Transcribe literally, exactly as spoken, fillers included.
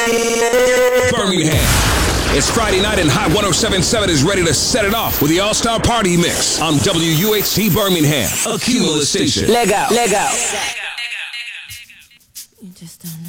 Birmingham. It's Friday night and Hot one oh seven point seven is ready to set it off with the All-Star Party Mix on W U H C Birmingham, a Cumulus station. Let go, let go. You just don't know.